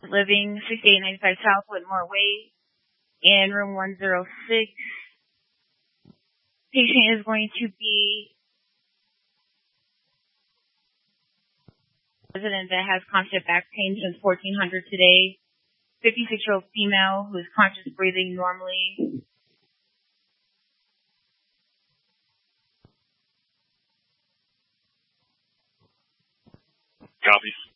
living, 6895 South Whitmore Way, in room 106. Patient is going to be a resident that has constant back pain since 1400 today. 56-year-old female who is conscious, breathing normally. Copy.